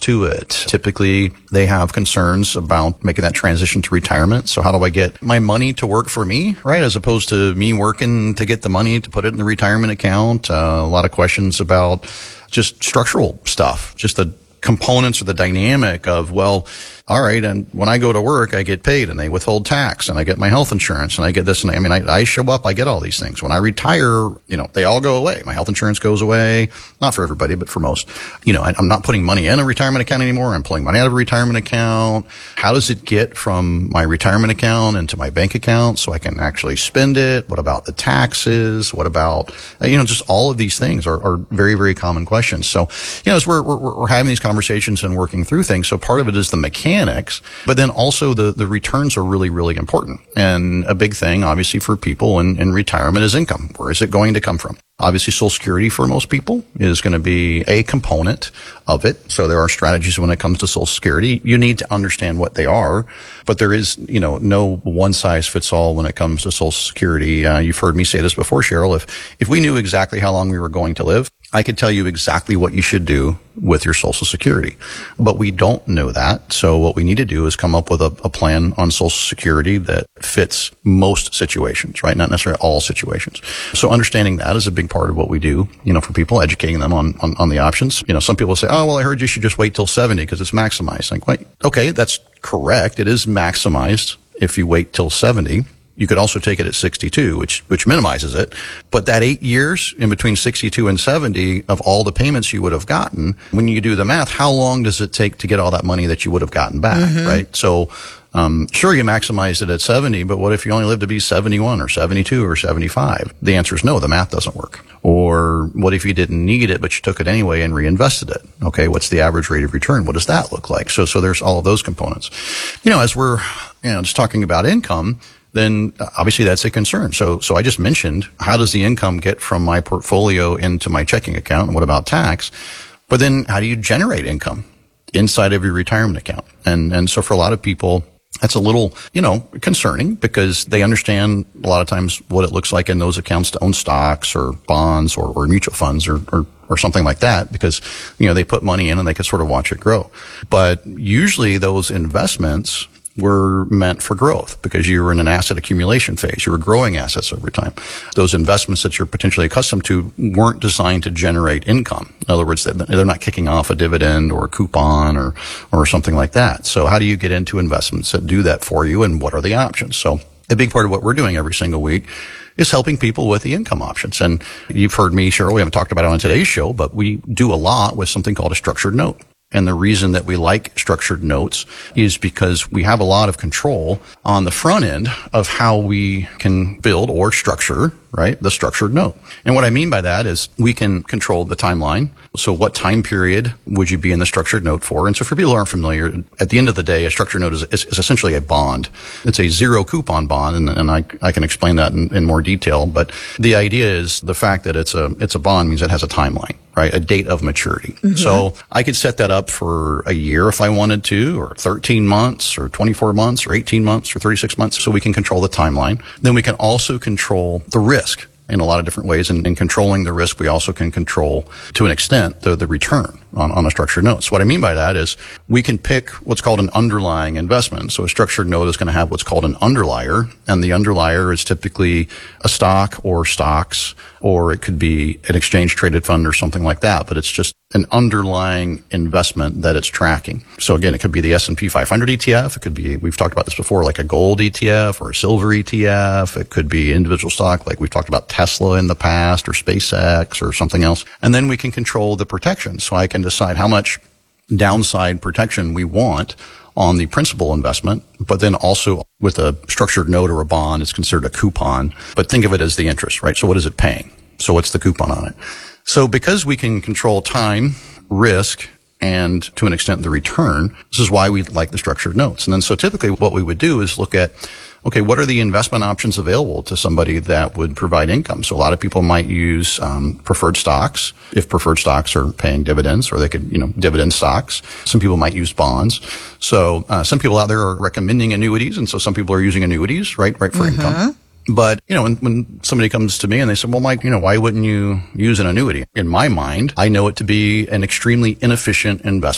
to it. Typically, they have concerns about making that transition to retirement. So how do I get my money to work for me, right? As opposed to me working to get the money to put it in the retirement account. A lot of questions about just structural stuff, just the components or the dynamic of, well, all right, and when I go to work, I get paid and they withhold tax and I get my health insurance and I get this and I mean, I show up, I get all these things. When I retire, they all go away. My health insurance goes away. Not for everybody, but for most. I'm not putting money in a retirement account anymore. I'm pulling money out of a retirement account. How does it get from my retirement account into my bank account so I can actually spend it? What about the taxes? What about, just all of these things are very, very common questions. So, as we're having these conversations and working through things, so part of it is the mechanics, but then also the returns are really, really important. And a big thing, obviously, for people in retirement is income. Where is it going to come from? Obviously, Social Security for most people is going to be a component of it. So there are strategies when it comes to Social Security. You need to understand what they are, but there is, no one size fits all when it comes to Social Security. You've heard me say this before, Cheryl. If we knew exactly how long we were going to live, I could tell you exactly what you should do with your Social Security, but we don't know that. So what we need to do is come up with a plan on Social Security that fits most situations, right? Not necessarily all situations. So understanding that is a big part of what we do, for people, educating them on the options. Some people say, oh, well, I heard you should just wait till 70 because it's maximized. Like, wait, okay, that's correct. It is maximized if you wait till 70. You could also take it at 62, which minimizes it. But that 8 years in between 62 and 70 of all the payments you would have gotten, when you do the math, how long does it take to get all that money that you would have gotten back, right? So, sure, you maximized it at 70, but what if you only live to be 71 or 72 or 75? The answer is no, the math doesn't work. Or what if you didn't need it, but you took it anyway and reinvested it? Okay, what's the average rate of return? What does that look like? So there's all of those components. As we're, just talking about income, then obviously that's a concern. So I just mentioned, how does the income get from my portfolio into my checking account? And what about tax? But then how do you generate income inside of your retirement account? And so for a lot of people, that's a little, concerning because they understand a lot of times what it looks like in those accounts to own stocks or bonds or mutual funds or something like that because, they put money in and they can sort of watch it grow. But usually those investments were meant for growth because you were in an asset accumulation phase. You were growing assets over time. Those investments that you're potentially accustomed to weren't designed to generate income. In other words, they're not kicking off a dividend or a coupon or something like that. So how do you get into investments that do that for you and what are the options? So a big part of what we're doing every single week is helping people with the income options. And you've heard me, Cheryl, we haven't talked about it on today's show, but we do a lot with something called a structured note. And the reason that we like structured notes is because we have a lot of control on the front end of how we can build or structure, right, the structured note. And what I mean by that is we can control the timeline. So what time period would you be in the structured note for? And so for people who aren't familiar, at the end of the day, a structured note is essentially a bond. It's a zero coupon bond, and I can explain that in more detail. But the idea is the fact that it's a bond means it has a timeline, right? A date of maturity. Mm-hmm. So I could set that up for a year if I wanted to, or 13 months, or 24 months, or 18 months, or 36 months. So we can control the timeline. Then we can also control the risk in a lot of different ways. And in controlling the risk, we also can control, to an extent, the return on a structured note. So what I mean by that is we can pick what's called an underlying investment. So a structured note is going to have what's called an underlier, and the underlier is typically a stock or stocks, or it could be an exchange traded fund or something like that, but it's just an underlying investment that it's tracking. So again, it could be the S&P 500 ETF. It could be, we've talked about this before, like a gold ETF or a silver ETF. It could be individual stock, like we've talked about Tesla in the past, or SpaceX or something else. And then we can control the protection. So I can decide how much downside protection we want on the principal investment, but then also with a structured note or a bond, it's considered a coupon, but think of it as the interest, right? So what is it paying? So what's the coupon on it? So because we can control time, risk, and to an extent the return, this is why we like the structured notes. And then so typically what we would do is look at, okay, what are the investment options available to somebody that would provide income? So a lot of people might use preferred stocks, if preferred stocks are paying dividends, or they could, dividend stocks. Some people might use bonds. So some people out there are recommending annuities, and so some people are using annuities, right for income. But, when somebody comes to me and they say, well, Mike, why wouldn't you use an annuity? In my mind, I know it to be an extremely inefficient investment.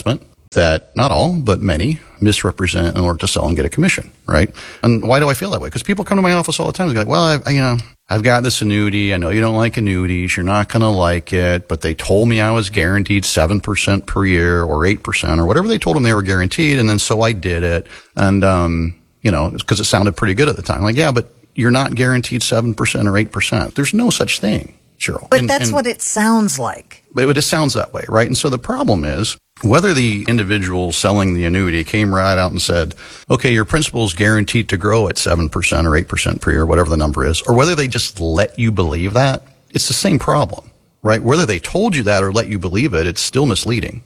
that not all, but many misrepresent in order to sell and get a commission, right? And why do I feel that way? Because people come to my office all the time. They're like, well, I've got this annuity. I know you don't like annuities. You're not going to like it, but they told me I was guaranteed 7% per year or 8% or whatever they told them they were guaranteed. And then so I did it. And, because it sounded pretty good at the time. Like, yeah, but you're not guaranteed 7% or 8%. There's no such thing, Cheryl. But that's what it sounds like. But it sounds that way, right? And so the problem is whether the individual selling the annuity came right out and said, okay, your principal is guaranteed to grow at 7% or 8% per year, whatever the number is, or whether they just let you believe that, it's the same problem, right? Whether they told you that or let you believe it, it's still misleading,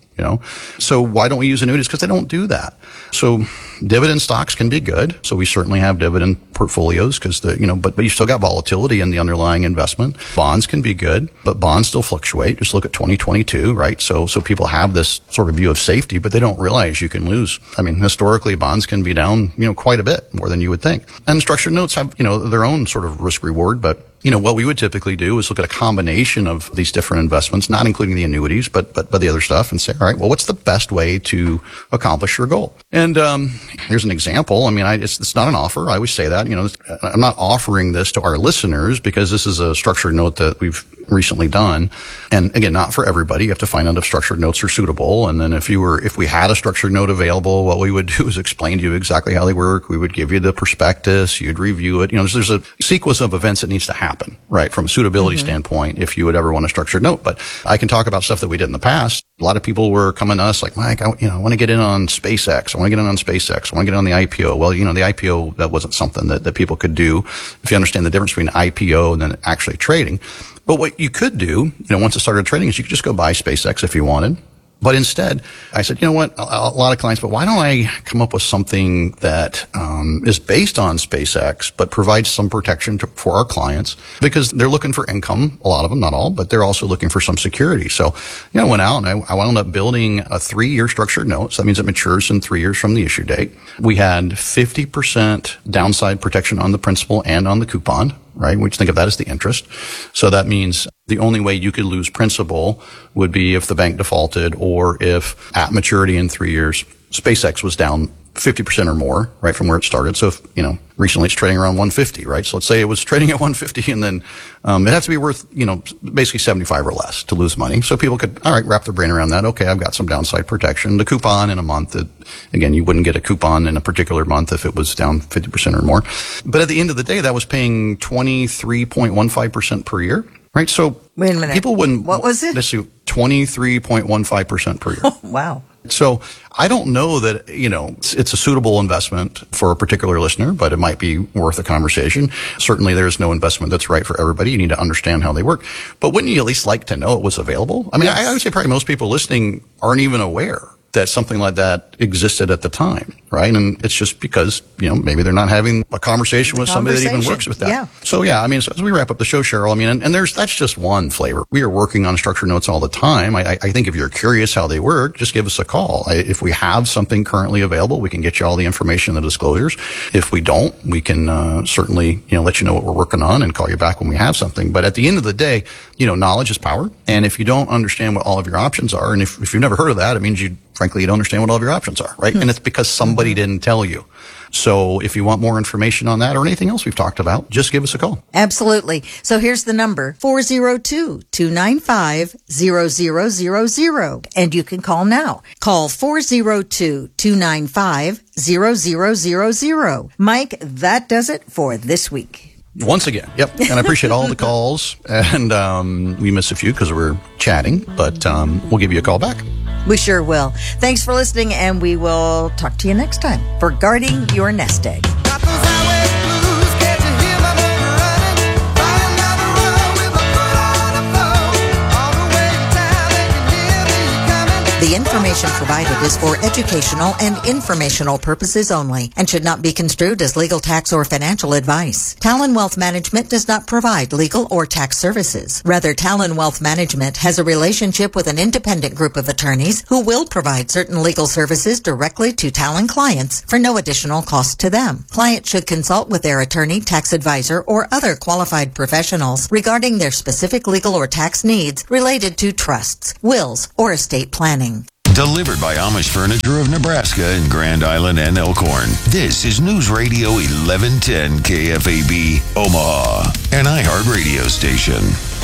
So why don't we use annuities? Because they don't do that. So dividend stocks can be good. So we certainly have dividend portfolios because but you still got volatility in the underlying investment. Bonds can be good, but bonds still fluctuate. Just look at 2022, right? So people have this sort of view of safety, but they don't realize you can lose. I mean, historically bonds can be down, quite a bit more than you would think. And structured notes have, their own sort of risk reward, but what we would typically do is look at a combination of these different investments, not including the annuities, but the other stuff, and say, all right, well, what's the best way to accomplish your goal? And here's an example. I mean, it's not an offer. I always say that. I'm not offering this to our listeners because this is a structured note that we've recently done. And again, not for everybody. You have to find out if structured notes are suitable. And then if we had a structured note available, what we would do is explain to you exactly how they work. We would give you the prospectus. You'd review it. There's a sequence of events that needs to happen, right? From a suitability standpoint, if you would ever want a structured note. But I can talk about stuff that we did in the past. A lot of people were coming to us like, Mike, I want to get in on SpaceX. I want to get in on SpaceX. I want to get on the IPO. Well, the IPO, that wasn't something that people could do if you understand the difference between IPO and then actually trading. But what you could do, once it started trading is you could just go buy SpaceX if you wanted. But instead, I said, a lot of clients, but why don't I come up with something that is based on SpaceX, but provides some protection for our clients because they're looking for income, a lot of them, not all, but they're also looking for some security. So, I went out and I wound up building a 3-year structured note. So that means it matures in 3 years from the issue date. We had 50% downside protection on the principal and on the coupon, right? We just think of that as the interest. So that means the only way you could lose principal would be if the bank defaulted or if at maturity in 3 years, SpaceX was down 50% or more, right, from where it started. So if, recently it's trading around 150, right? So let's say it was trading at 150 and then, it has to be worth, basically 75 or less to lose money. So people could, all right, wrap their brain around that. Okay, I've got some downside protection. The coupon in a month, again, you wouldn't get a coupon in a particular month if it was down 50% or more. But at the end of the day, that was paying 23.15% per year. Right. So wait a minute. People wouldn't. What was it? 23.15% per year. Oh, wow. So I don't know that, it's a suitable investment for a particular listener, but it might be worth a conversation. Certainly there's no investment that's right for everybody. You need to understand how they work. But wouldn't you at least like to know it was available? I mean, yes. I would say probably most people listening aren't even aware that something like that existed at the time, right? And it's just because, maybe they're not having a conversation with somebody that even works with that. Yeah. So so as we wrap up the show, Cheryl, and that's just one flavor. We are working on structured notes all the time. I think if you're curious how they work, just give us a call. If we have something currently available, we can get you all the information, the disclosures. If we don't, we can certainly, let you know what we're working on and call you back when we have something. But at the end of the day, knowledge is power. And if you don't understand what all of your options are, and if you've never heard of that, it means frankly, you don't understand what all of your options are, right? And it's because somebody didn't tell you. So if you want more information on that or anything else we've talked about, just give us a call. Absolutely. So here's the number, 402-295-0000. And you can call now. Call 402-295-0000. Mike, that does it for this week. Once again, yep. And I appreciate all the calls. And we miss a few because we're chatting, but we'll give you a call back. We sure will. Thanks for listening, and we will talk to you next time for Guarding Your Nest Egg. The information provided is for educational and informational purposes only and should not be construed as legal, tax, or financial advice. Talon Wealth Management does not provide legal or tax services. Rather, Talon Wealth Management has a relationship with an independent group of attorneys who will provide certain legal services directly to Talon clients for no additional cost to them. Clients should consult with their attorney, tax advisor, or other qualified professionals regarding their specific legal or tax needs related to trusts, wills, or estate planning. Delivered by Amish Furniture of Nebraska in Grand Island and Elkhorn. This is News Radio 1110 KFAB, Omaha, an iHeart radio station.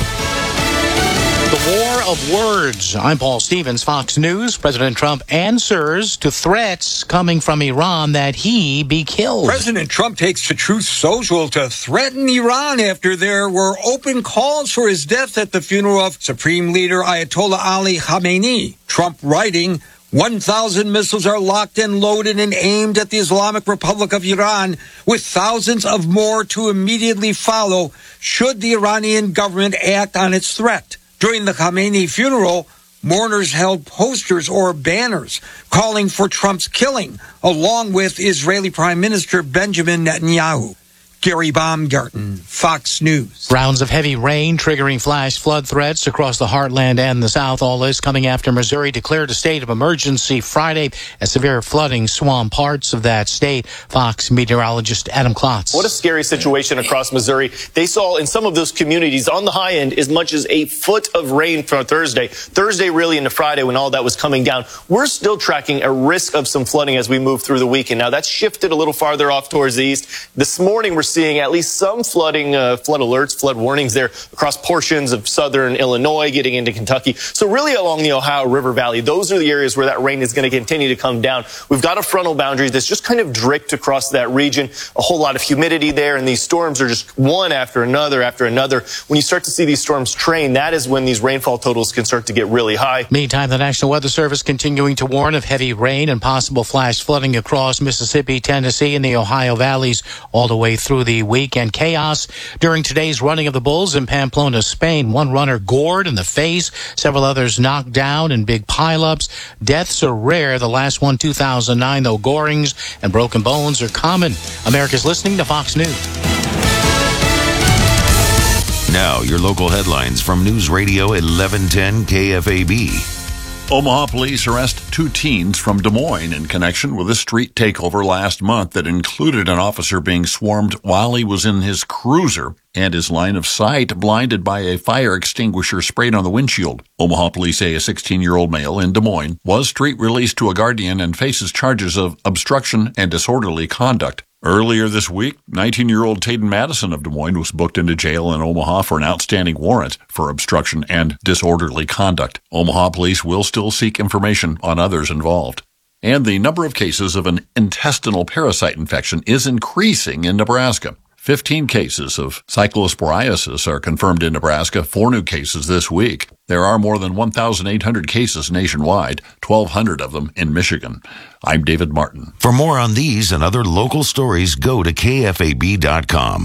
The war of words. I'm Paul Stevens, Fox News. President Trump answers to threats coming from Iran that he be killed. President Trump takes to Truth Social to threaten Iran after there were open calls for his death at the funeral of Supreme Leader Ayatollah Ali Khamenei. Trump writing, 1,000 missiles are locked and loaded and aimed at the Islamic Republic of Iran, with thousands of more to immediately follow should the Iranian government act on its threat. During the Khamenei funeral, mourners held posters or banners calling for Trump's killing, along with Israeli Prime Minister Benjamin Netanyahu. Gary Baumgarten, Fox News. Rounds of heavy rain triggering flash flood threats across the heartland and the South. All this coming after Missouri declared a state of emergency Friday as severe flooding swamped parts of that state. Fox meteorologist Adam Klotz. What a scary situation across Missouri. They saw in some of those communities on the high end as much as a foot of rain from Thursday really into Friday when all that was coming down. We're still tracking a risk of some flooding as we move through the weekend. Now that's shifted a little farther off towards the east. This morning we're seeing at least some flooding, flood alerts, flood warnings there across portions of southern Illinois, getting into Kentucky. So really along the Ohio River Valley, those are the areas where that rain is going to continue to come down. We've got a frontal boundary that's just kind of draped across that region. A whole lot of humidity there, and these storms are just one after another after another. When you start to see these storms train, that is when these rainfall totals can start to get really high. Meantime, the National Weather Service continuing to warn of heavy rain and possible flash flooding across Mississippi, Tennessee, and the Ohio valleys all the way through the weekend. Chaos during today's running of the Bulls in Pamplona, Spain. One runner gored in the face, several others knocked down in big pileups. Deaths are rare. The last one, 2009, though gorings and broken bones are common. America's listening to Fox News. Now, your local headlines from News Radio 1110 KFAB. Omaha police arrest 2 teens from Des Moines in connection with a street takeover last month that included an officer being swarmed while he was in his cruiser and his line of sight blinded by a fire extinguisher sprayed on the windshield. Omaha police say a 16-year-old male in Des Moines was street released to a guardian and faces charges of obstruction and disorderly conduct. Earlier this week, 19-year-old Taden Madison of Des Moines was booked into jail in Omaha for an outstanding warrant for obstruction and disorderly conduct. Omaha police will still seek information on others involved. And the number of cases of an intestinal parasite infection is increasing in Nebraska. 15 cases of cyclosporiasis are confirmed in Nebraska, 4 new cases this week. There are more than 1,800 cases nationwide, 1,200 of them in Michigan. I'm David Martin. For more on these and other local stories, go to KFAB.com.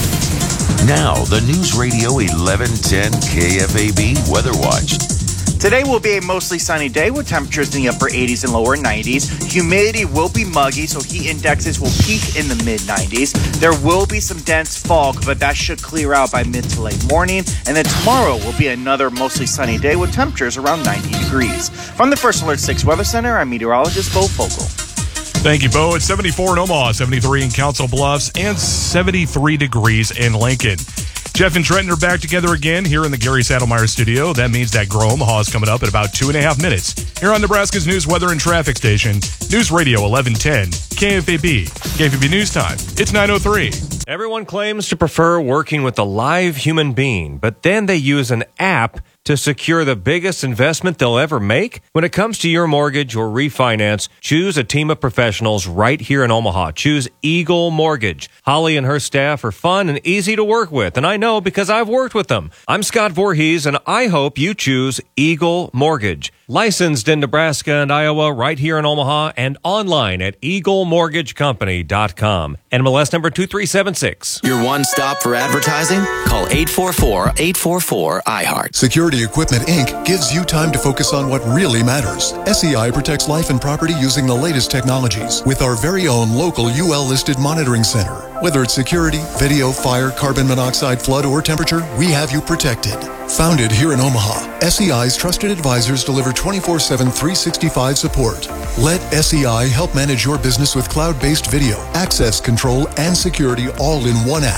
Now, the News Radio 1110 KFAB Weather Watch. Today will be a mostly sunny day with temperatures in the upper 80s and lower 90s. Humidity will be muggy, so heat indexes will peak in the mid-90s. There will be some dense fog, but that should clear out by mid to late morning. And then tomorrow will be another mostly sunny day with temperatures around 90 degrees. From the First Alert 6 Weather Center, I'm meteorologist Bo Fogle. Thank you, Bo. It's 74 in Omaha, 73 in Council Bluffs, and 73 degrees in Lincoln. Jeff and Trenton are back together again here in the Gary Saddlemeyer studio. That means that Grow Omaha is coming up in about 2.5 minutes. Here on Nebraska's news, weather, and traffic station, News Radio 1110, KFAB. KFAB News Time. It's 9:03. Everyone claims to prefer working with a live human being, but then they use an app to secure the biggest investment they'll ever make? When it comes to your mortgage or refinance, choose a team of professionals right here in Omaha. Choose Eagle Mortgage. Holly and her staff are fun and easy to work with, and I know because I've worked with them. I'm Scott Voorhees, and I hope you choose Eagle Mortgage. Licensed in Nebraska and Iowa, right here in Omaha, and online at EagleMortgageCompany.com. NMLS number 2376. Your one stop for advertising? Call 844-844-iHeart. Security Equipment Inc. gives you time to focus on what really matters. SEI protects life and property using the latest technologies with our very own local UL-listed monitoring center. Whether it's security, video, fire, carbon monoxide, flood, or temperature, we have you protected. Founded here in Omaha, SEI's trusted advisors deliver 24/7, 365 support. Let SEI help manage your business with cloud-based video, access control, and security all in one app.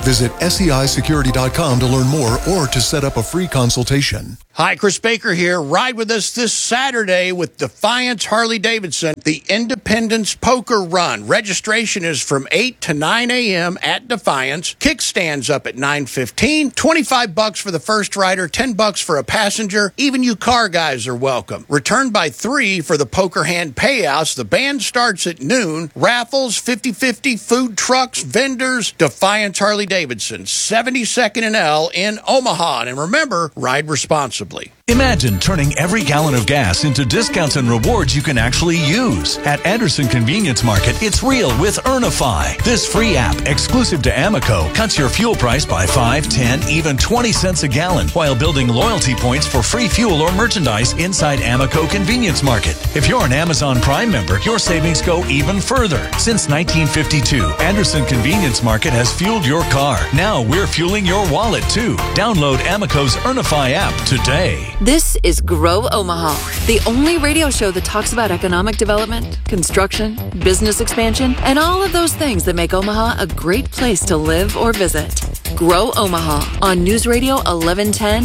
Visit seisecurity.com to learn more or to set up a free consultation. Hi, Chris Baker here. Ride with us this Saturday with Defiance Harley-Davidson, the Independence Poker Run. Registration is from 8 to 9 a.m. at Defiance. Kickstands up at 9:15. $25 for the first rider, $10 for a passenger. Even you car guys are welcome. Return by 3 for the poker hand payouts. The band starts at noon. Raffles, 50-50, food trucks, vendors. Defiance Harley-Davidson, 72nd and L in Omaha. And remember, ride responsibly. Imagine turning every gallon of gas into discounts and rewards you can actually use. At Anderson Convenience Market, it's real with Earnify. This free app, exclusive to Amoco, cuts your fuel price by 5, 10, even 20 cents a gallon, while building loyalty points for free fuel or merchandise inside Amoco Convenience Market. If you're an Amazon Prime member, your savings go even further. Since 1952, Anderson Convenience Market has fueled your car. Now we're fueling your wallet, too. Download Amoco's Earnify app today. This is Grow Omaha, the only radio show that talks about economic development, construction, business expansion, and all of those things that make Omaha a great place to live or visit. Grow Omaha on News Radio 1110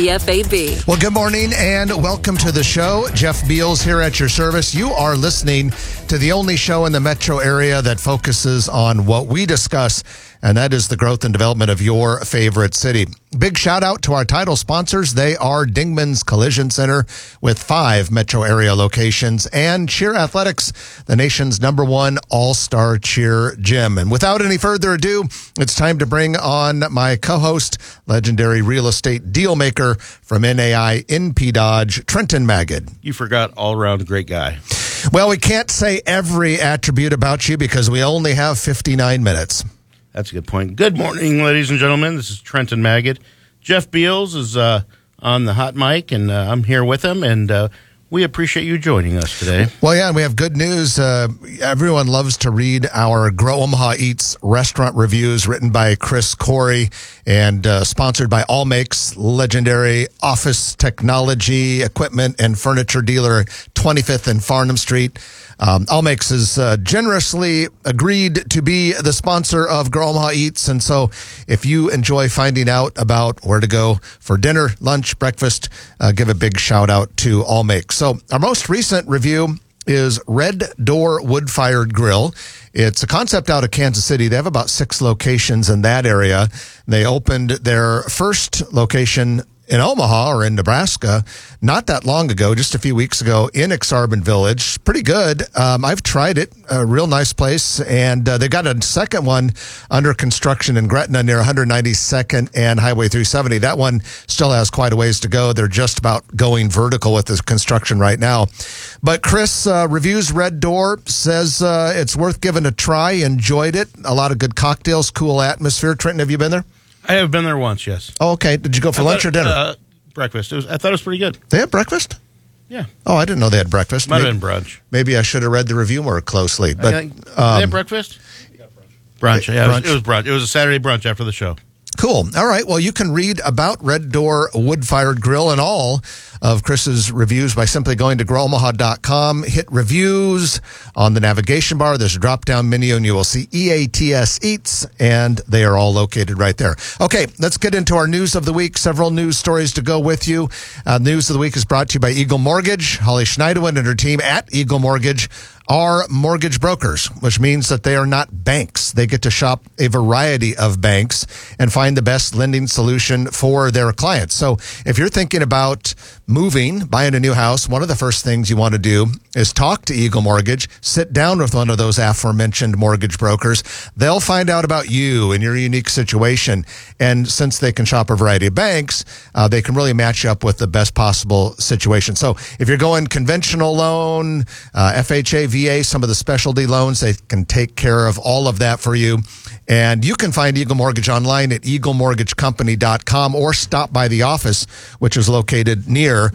KFAB. Well, good morning and welcome to the show. Jeff Beals here at your service. You are listening to the only show in the metro area that focuses on what we discuss, and that is the growth and development of your favorite city. Big shout out to our title sponsors. They are Dingman's Collision Center with 5 metro area locations and Cheer Athletics, the nation's #1 all-star cheer gym. And without any further ado, it's time to bring on my co-host, legendary real estate deal maker from NAI NP Dodge, Trenton Magid. You forgot all-around great guy. Well, we can't say every attribute about you because we only have 59 minutes. That's a good point. Good morning, ladies and gentlemen. This is Trenton Magid. Jeff Beals is on the hot mic, and I'm here with him, and we appreciate you joining us today. Well, yeah, and we have good news. Everyone loves to read our Grow Omaha Eats restaurant reviews written by Chris Corey and sponsored by Allmakes, legendary office technology, equipment, and furniture dealer, 25th and Farnham Street. Allmakes has generously agreed to be the sponsor of Grow Omaha Eats. And so if you enjoy finding out about where to go for dinner, lunch, breakfast, give a big shout out to Allmakes. So our most recent review is Red Door Wood-Fired Grill. It's a concept out of Kansas City. They have about 6 locations in that area. They opened their first location in Omaha or in Nebraska not that long ago, just a few weeks ago in Exarban Village. Pretty good. I've tried it. A real nice place. And they got a second one under construction in Gretna near 192nd and Highway 370. That one still has quite a ways to go. They're just about going vertical with the construction right now. But Chris reviews Red Door, says it's worth giving a try. Enjoyed it. A lot of good cocktails, cool atmosphere. Trenton, have you been there? I have been there once, yes. Oh, okay. Did you go for lunch or dinner? Breakfast. I thought it was pretty good. They have breakfast? Yeah. Oh, I didn't know they had breakfast. Might have been brunch. Maybe I should have read the review more closely. But they have breakfast? Brunch. Yeah, brunch. It was brunch. It was a Saturday brunch after the show. Cool. All right. Well, you can read about Red Door Wood-Fired Grill and all of Chris's reviews by simply going to growomaha.com, hit reviews on the navigation bar. There's a drop-down menu, and you will see EATS Eats, and they are all located right there. Okay, let's get into our news of the week. Several news stories to go with you. News of the week is brought to you by Eagle Mortgage. Holly Schneiderwin and her team at Eagle Mortgage are mortgage brokers, which means that they are not banks. They get to shop a variety of banks and find the best lending solution for their clients. So if you're thinking about moving, buying a new house, one of the first things you want to do is talk to Eagle Mortgage, sit down with one of those aforementioned mortgage brokers. They'll find out about you and your unique situation. And since they can shop a variety of banks, they can really match up with the best possible situation. So if you're going conventional loan, FHA, VA, some of the specialty loans, they can take care of all of that for you. And you can find Eagle Mortgage online at eaglemortgagecompany.com or stop by the office, which is located near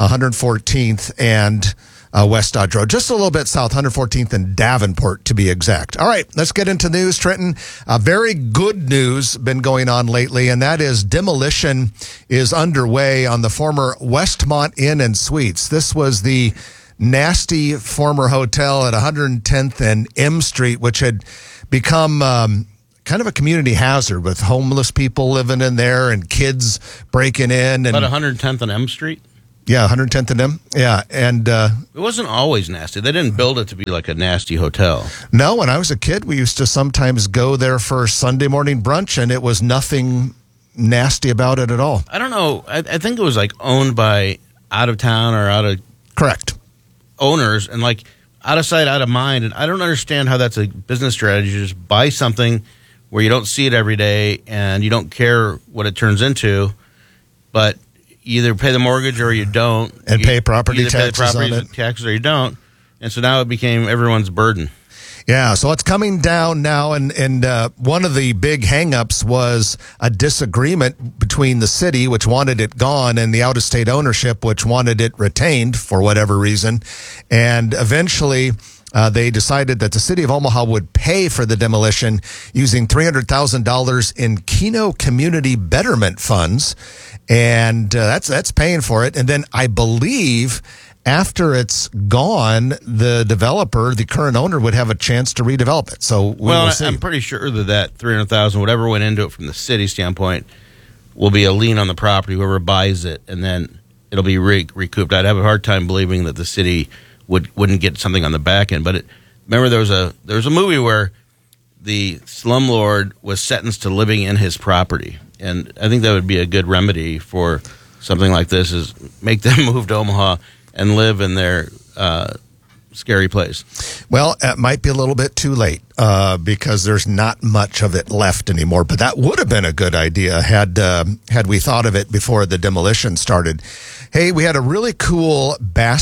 114th and West Dodge Road, just a little bit south, 114th and Davenport to be exact. All right, let's get into news, Trenton. Very good news been going on lately, and that is demolition is underway on the former Westmont Inn and Suites. This was the nasty former hotel at 110th and M Street, which had become kind of a community hazard with homeless people living in there and kids breaking in. And about 110th and M Street. Yeah, 110th and M. Yeah, and it wasn't always nasty. They didn't build it to be like a nasty hotel. No, when I was a kid, we used to sometimes go there for Sunday morning brunch, and it was nothing nasty about it at all. I don't know. I think it was like owned by out of town or out of correct owners, and like out of sight, out of mind. And I don't understand how that's a business strategy. Just buy something where you don't see it every day and you don't care what it turns into, but either pay the mortgage or you don't, and pay property taxes or you don't. And so now it became everyone's burden. Yeah, so it's coming down now, and one of the big hang-ups was a disagreement between the city, which wanted it gone, and the out-of-state ownership, which wanted it retained for whatever reason. And eventually they decided that the city of Omaha would pay for the demolition using $300,000 in Keno Community Betterment funds, and that's paying for it. And then I believe after it's gone, the developer, the current owner, would have a chance to redevelop it. So we'll see. I'm pretty sure that $300,000, whatever went into it from the city standpoint, will be a lien on the property, whoever buys it, and then it'll be recouped. I'd have a hard time believing that the city wouldn't get something on the back end. But remember, there was a movie where the slumlord was sentenced to living in his property, and I think that would be a good remedy for something like this: is make them move to Omaha and live in their scary place. Well, it might be a little bit too late because there's not much of it left anymore. But that would have been a good idea had we thought of it before the demolition started. Hey, we had a really cool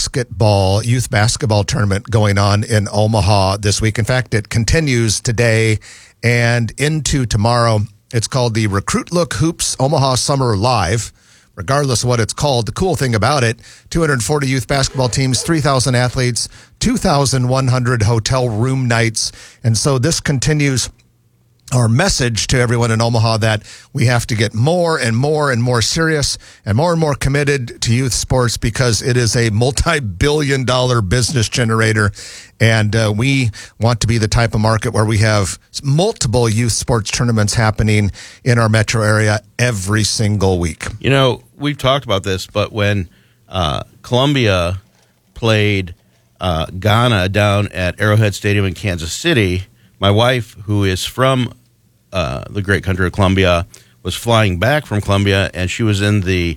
youth basketball tournament going on in Omaha this week. In fact, it continues today and into tomorrow. It's called the Recruit Look Hoops Omaha Summer Live. Regardless of what it's called, the cool thing about it, 240 youth basketball teams, 3,000 athletes, 2,100 hotel room nights. And so this continues our message to everyone in Omaha that we have to get more and more serious and more committed to youth sports because it is a multi-billion-dollar business generator. And we want to be the type of market where we have multiple youth sports tournaments happening in our metro area every single week. You know, we've talked about this, but when Columbia played Ghana down at Arrowhead Stadium in Kansas City, my wife, who is from the great country of Colombia, was flying back from Colombia, and she was in the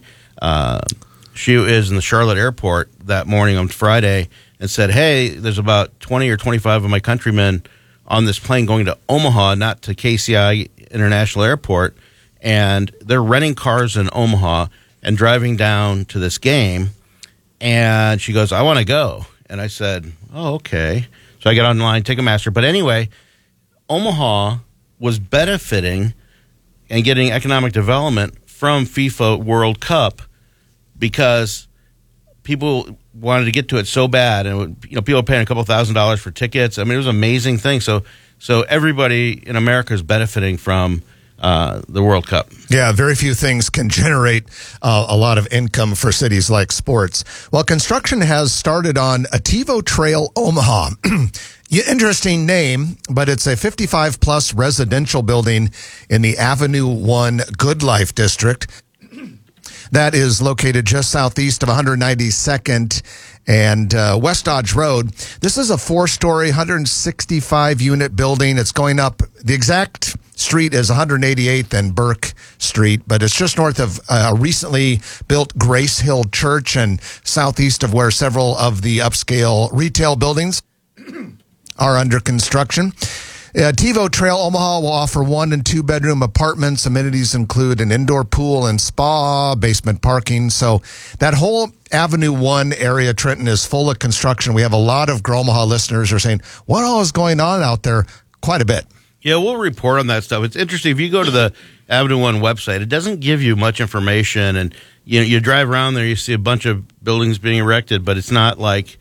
Charlotte airport that morning on Friday, and said, "Hey, there's about 20 or 25 of my countrymen on this plane going to Omaha, not to KCI International Airport, and they're renting cars in Omaha and driving down to this game." And she goes, "I want to go." And I said, "Oh, okay." So I get online, Ticketmaster. But anyway, Omaha was benefiting and getting economic development from FIFA World Cup because people wanted to get to it so bad, and people were paying a couple $1,000s for tickets. I mean, it was an amazing thing. So everybody in America is benefiting from the World Cup. Yeah, very few things can generate a lot of income for cities like sports. Well, construction has started on Ativo Trail Omaha. Interesting name, but it's a 55-plus residential building in the Avenue 1 Good Life District. That is located just southeast of 192nd and West Dodge Road. This is a 4-story, 165-unit building. It's going up. The exact street is 188th and Burke Street, but it's just north of a recently built Grace Hill Church and southeast of where several of the upscale retail buildings are under construction. Ativo Trail Omaha will offer 1- and 2-bedroom apartments. Amenities include an indoor pool and spa, basement parking. So that whole Avenue 1 area, Trenton, is full of construction. We have a lot of Omaha listeners who are saying, what all is going on out there? Quite a bit. Yeah, we'll report on that stuff. It's interesting. If you go to the Avenue 1 website, it doesn't give you much information. And you drive around there, you see a bunch of buildings being erected, but it's not like,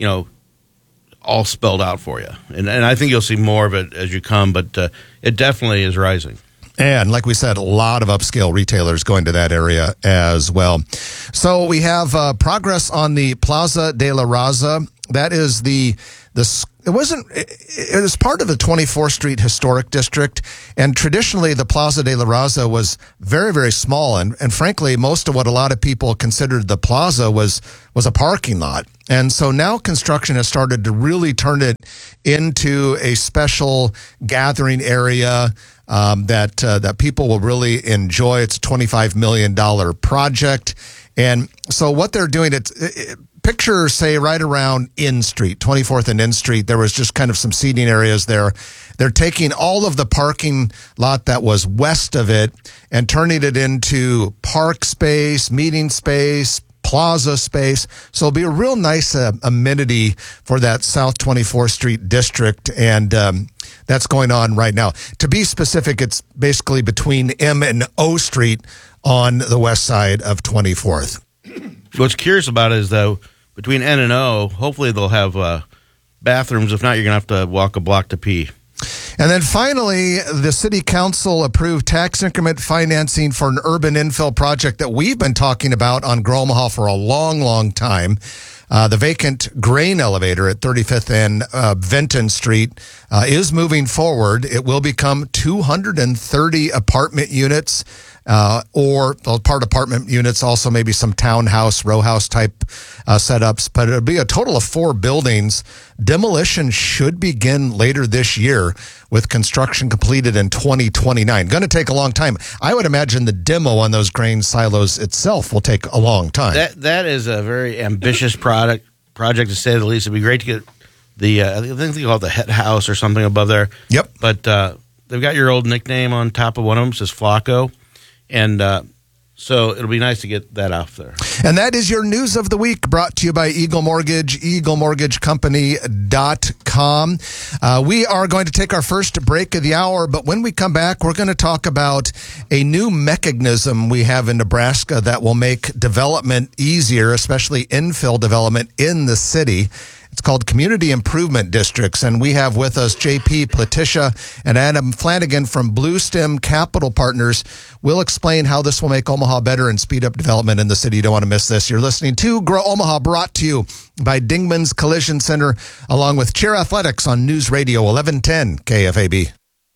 all spelled out for you. And I think you'll see more of it as you come, but it definitely is rising. And like we said, a lot of upscale retailers going to that area as well. So we have progress on the Plaza de la Raza. That is the it was part of the 24th Street Historic District, and traditionally the Plaza de la Raza was very, very small, and frankly, most of what a lot of people considered the plaza was a parking lot. And so now construction has started to really turn it into a special gathering area that people will really enjoy. It's a $25 million project. And so what they're doing, picture, say, right around N Street, 24th and N Street, there was just kind of some seating areas there. They're taking all of the parking lot that was west of it and turning it into park space, meeting space, plaza space. So it'll be a real nice amenity for that South 24th Street district. And that's going on right now. To be specific, it's basically between M and O Street on the west side of 24th. What's curious about it is, though, between N and O, hopefully they'll have bathrooms. If not, you're going to have to walk a block to pee. And then finally, the city council approved tax increment financing for an urban infill project that we've been talking about on Grow Omaha for a long, long time. The vacant grain elevator at 35th and Vinton Street is moving forward. It will become 230 apartment units, or part apartment units, also maybe some townhouse, row house type setups. But it'll be a total of 4 buildings. Demolition should begin later this year, with construction completed in 2029. Going to take a long time. I would imagine the demo on those grain silos itself will take a long time. That is a very ambitious project to say the least. It'd be great to get the I think they call it the head house or something above there. Yep. But they've got your old nickname on top of one of them, says Flacco, and so it'll be nice to get that off there. And that is your news of the week, brought to you by Eagle Mortgage, eaglemortgagecompany.com. We are going to take our first break of the hour, but when we come back, we're going to talk about a new mechanism we have in Nebraska that will make development easier, especially infill development in the city. It's called Community Improvement Districts, and we have with us JP Platisha and Adam Flanagan from Bluestem Capital Partners. We'll explain how this will make Omaha better and speed up development in the city. You don't want to miss this. You're listening to Grow Omaha, brought to you by Dingman's Collision Center, along with Cheer Athletics on News Radio 1110 KFAB.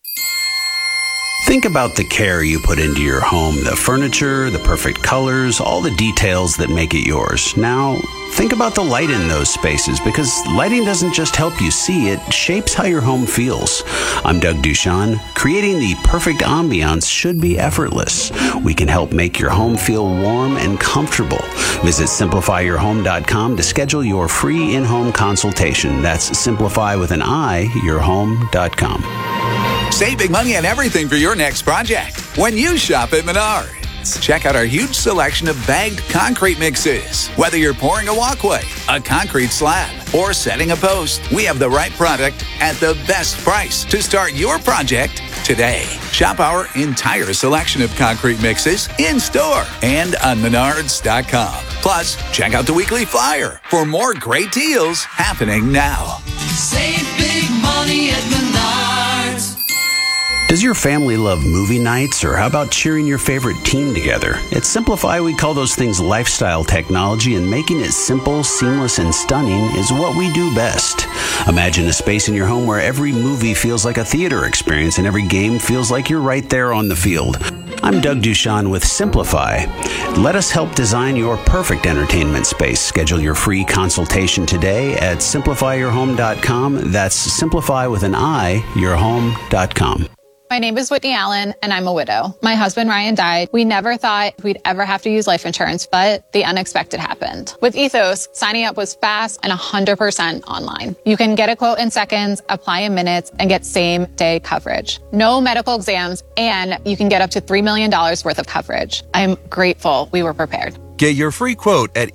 Think about the care you put into your home, the furniture, the perfect colors, all the details that make it yours. Now, think about the light in those spaces, because lighting doesn't just help you see, it shapes how your home feels. I'm Doug Duchan. Creating the perfect ambiance should be effortless. We can help make your home feel warm and comfortable. Visit simplifyyourhome.com to schedule your free in-home consultation. That's simplify with an I, yourhome.com. Save big money on everything for your next project when you shop at Menards. Check out our huge selection of bagged concrete mixes. Whether you're pouring a walkway, a concrete slab, or setting a post, we have the right product at the best price to start your project today. Shop our entire selection of concrete mixes in-store and on Menards.com. Plus, check out the weekly flyer for more great deals happening now. Save big money at Menards. Does your family love movie nights, or how about cheering your favorite team together? At Simplify, we call those things lifestyle technology, and making it simple, seamless, and stunning is what we do best. Imagine a space in your home where every movie feels like a theater experience and every game feels like you're right there on the field. I'm Doug Duchan with Simplify. Let us help design your perfect entertainment space. Schedule your free consultation today at simplifyyourhome.com. That's simplify with an I, yourhome.com. My name is Whitney Allen, and I'm a widow. My husband, Ryan, died. We never thought we'd ever have to use life insurance, but the unexpected happened. With Ethos, signing up was fast and 100% online. You can get a quote in seconds, apply in minutes, and get same-day coverage. No medical exams, and you can get up to $3 million worth of coverage. I'm grateful we were prepared. Get your free quote at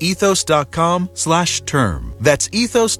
ethos.com/term. That's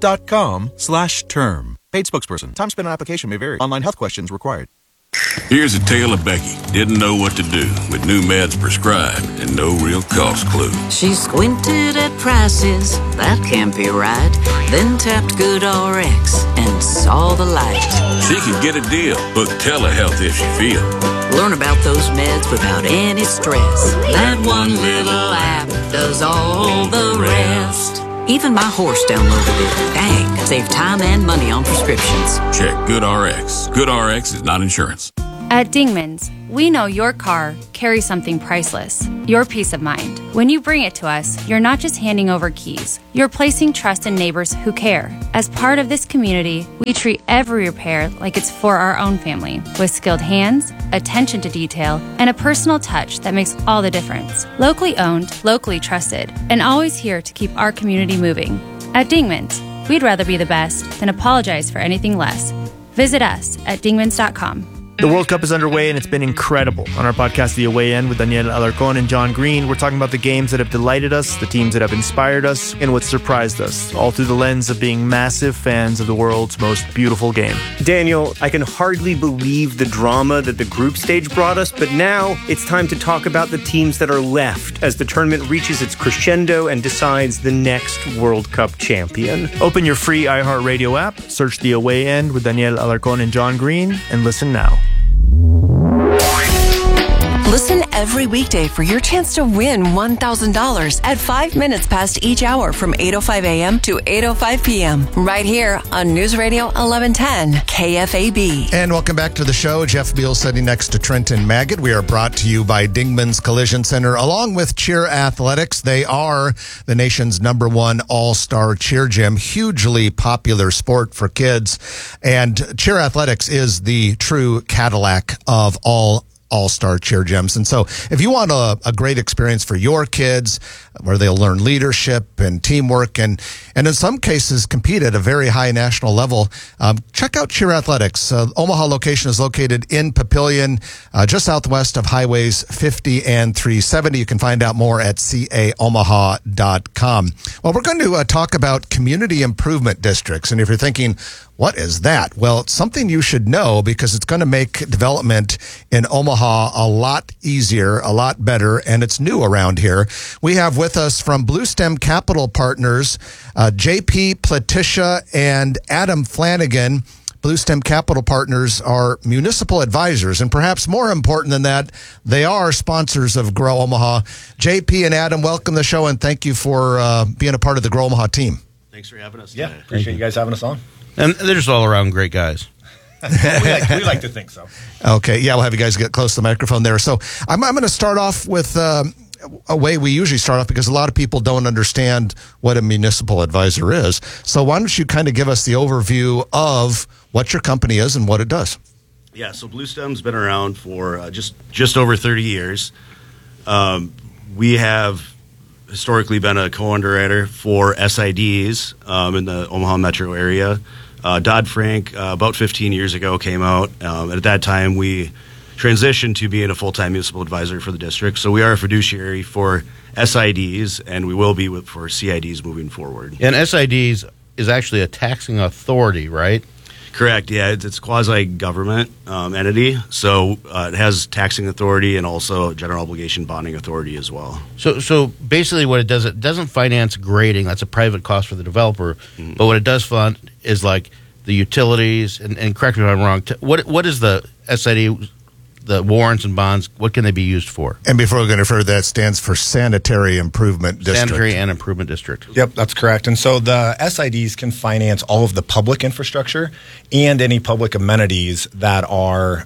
ethos.com/term. Paid spokesperson. Time spent on application may vary. Online health questions required. Here's a tale of Becky. Didn't know what to do with new meds prescribed and no real cost clue. She squinted at prices, that can't be right. Then tapped GoodRx and saw the light. She could get a deal. Book telehealth if she feel. Learn about those meds without any stress. That one little app does all the rest. Even my horse downloaded it. Dang, save time and money on prescriptions. Check GoodRx. GoodRx is not insurance. At Dingman's, we know your car carries something priceless, your peace of mind. When you bring it to us, you're not just handing over keys, you're placing trust in neighbors who care. As part of this community, we treat every repair like it's for our own family, with skilled hands, attention to detail, and a personal touch that makes all the difference. Locally owned, locally trusted, and always here to keep our community moving. At Dingman's, we'd rather be the best than apologize for anything less. Visit us at dingmans.com. The World Cup is underway and it's been incredible. On our podcast, The Away End, with Daniel Alarcón and John Green, we're talking about the games that have delighted us, the teams that have inspired us, and what surprised us, all through the lens of being massive fans of the world's most beautiful game. Daniel, I can hardly believe the drama that the group stage brought us, but now it's time to talk about the teams that are left as the tournament reaches its crescendo and decides the next World Cup champion. Open your free iHeartRadio app, search The Away End with Daniel Alarcón and John Green, and listen now. Listen every weekday for your chance to win $1,000 at 5 minutes past each hour from 8:05 a.m. to 8:05 p.m. right here on News Radio 1110 KFAB. And welcome back to the show. Jeff Beal sitting next to Trenton Maggot. We are brought to you by Dingman's Collision Center along with Cheer Athletics. They are the nation's #1 all-star cheer gym, hugely popular sport for kids. And Cheer Athletics is the true Cadillac of all-star cheer gyms. And so if you want a great experience for your kids where they'll learn leadership and teamwork and in some cases compete at a very high national level, check out Cheer Athletics. Omaha location is located in Papillion, just southwest of highways 50 and 370. You can find out more at caomaha.com. Well, we're going to talk about community improvement districts. And if you're thinking, what is that? Well, it's something you should know because it's going to make development in Omaha a lot easier, a lot better, and it's new around here. We have with us from Bluestem Capital Partners, JP Platisha and Adam Flanagan. Bluestem Capital Partners are municipal advisors, and perhaps more important than that, they are sponsors of Grow Omaha. JP and Adam, welcome to the show, and thank you for being a part of the Grow Omaha team. Thanks for having us. Yeah, appreciate you guys having us on. And they're just all around great guys. we like to think so. Okay, yeah, we'll have you guys get close to the microphone there. So I'm going to start off with a way we usually start off because a lot of people don't understand what a municipal advisor is. So why don't you kind of give us the overview of what your company is and what it does? Yeah, so Bluestem's been around for just over 30 years. We have historically been a co-underwriter for SIDs in the Omaha metro area. Dodd-Frank, about 15 years ago, came out. At that time, we transitioned to being a full-time municipal advisor for the district. So we are a fiduciary for SIDs, and we will be for CIDs moving forward. And SIDs is actually a taxing authority, right? Correct, yeah. It's quasi-government entity, so it has taxing authority and also general obligation bonding authority as well. So basically what it doesn't finance grading. That's a private cost for the developer. Mm-hmm. But what it does fund is like the utilities, and correct me if I'm wrong, what is the SID, the warrants and bonds, what can they be used for? And before we go any further, that stands for Sanitary Improvement District. Sanitary and Improvement District. Yep, that's correct. And so the SIDs can finance all of the public infrastructure and any public amenities that are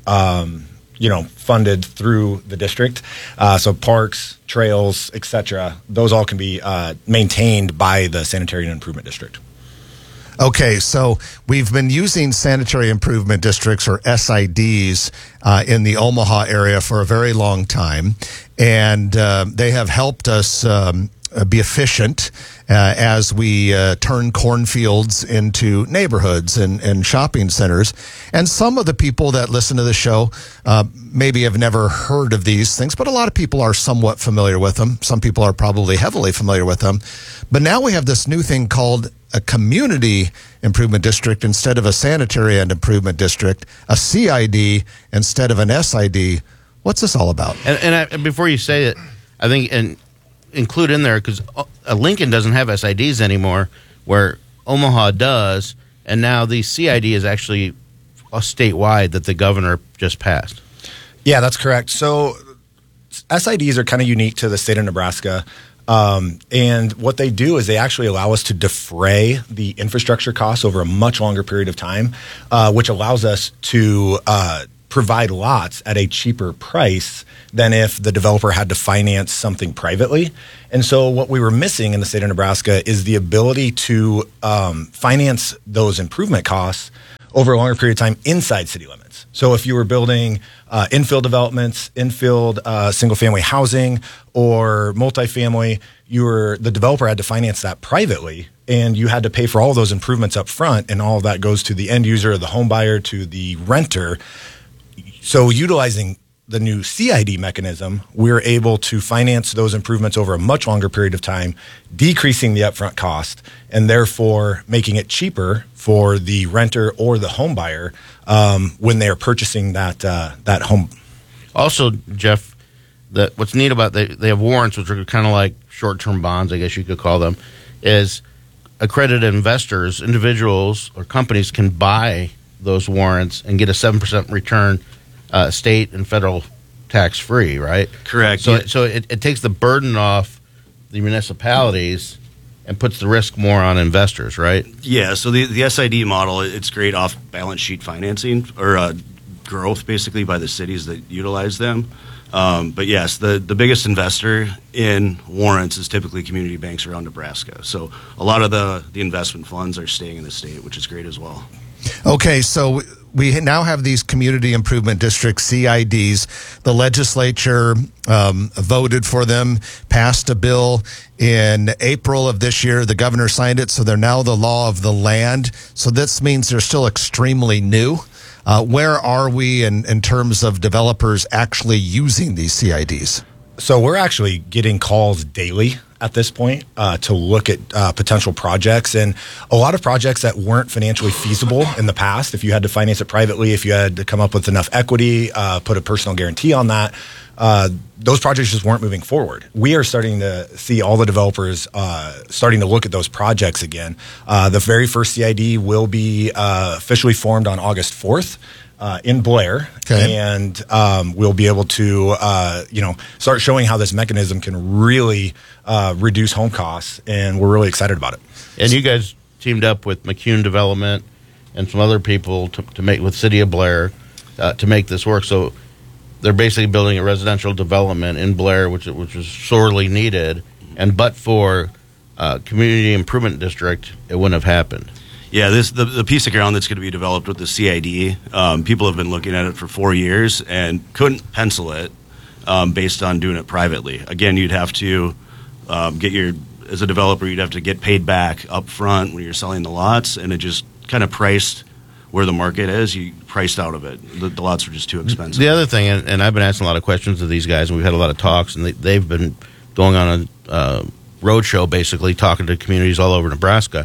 funded through the district. So parks, trails, etc. Those all can be maintained by the Sanitary and Improvement District. Okay, so we've been using sanitary improvement districts, or SIDs, in the Omaha area for a very long time, and they have helped us be efficient as we turn cornfields into neighborhoods and shopping centers. And some of the people that listen to the show maybe have never heard of these things, but a lot of people are somewhat familiar with them. Some people are probably heavily familiar with them. But now we have this new thing called a community improvement district instead of a sanitary and improvement district, a CID instead of an SID. What's this all about? And before you say it, I think, and include in there, because Lincoln doesn't have SIDs anymore, where Omaha does, and now the CID is actually a statewide that the governor just passed. Yeah, that's correct. So SIDs are kind of unique to the state of Nebraska. And what they do is they actually allow us to defray the infrastructure costs over a much longer period of time, which allows us to provide lots at a cheaper price than if the developer had to finance something privately. And so what we were missing in the state of Nebraska is the ability to finance those improvement costs over a longer period of time inside city limits. So if you were building infill developments, infill single-family housing, or multifamily, the developer had to finance that privately, and you had to pay for all of those improvements up front, and all of that goes to the end user, the home buyer, to the renter. So utilizing the new CID mechanism, we're able to finance those improvements over a much longer period of time, decreasing the upfront cost, and therefore making it cheaper for the renter or the home buyer when they are purchasing that home. Also, Jeff, what's neat about they have warrants, which are kind of like short-term bonds, I guess you could call them, is accredited investors, individuals or companies can buy those warrants and get a 7% return, state and federal tax-free, right? Correct. So it takes the burden off the municipalities and puts the risk more on investors, right? Yeah, so the SID model, it's great off-balance sheet financing or growth, basically, by the cities that utilize them. But yes, the biggest investor in warrants is typically community banks around Nebraska. So a lot of the investment funds are staying in the state, which is great as well. Okay, so we now have these community improvement districts, CIDs. The legislature voted for them, passed a bill in April of this year. The governor signed it, so they're now the law of the land. So this means they're still extremely new. Where are we in terms of developers actually using these CIDs? So we're actually getting calls daily at this point to look at potential projects, and a lot of projects that weren't financially feasible in the past. If you had to finance it privately, if you had to come up with enough equity, put a personal guarantee on that, those projects just weren't moving forward. We are starting to see all the developers starting to look at those projects again. The very first CID will be officially formed on August 4th. In Blair, okay. And we'll be able to, start showing how this mechanism can really reduce home costs, and we're really excited about it. And you guys teamed up with McCune Development and some other people to make with City of Blair to make this work. So they're basically building a residential development in Blair, which was sorely needed, and but for Community Improvement District, it wouldn't have happened. Yeah, the piece of ground that's going to be developed with the CID, people have been looking at it for 4 years and couldn't pencil it based on doing it privately. Again, you'd have to as a developer, you'd have to get paid back up front when you're selling the lots, and it just kind of priced where the market is. You priced out of it. The lots were just too expensive. The other thing, and I've been asking a lot of questions of these guys, and we've had a lot of talks, and they've been going on a roadshow, basically, talking to communities all over Nebraska.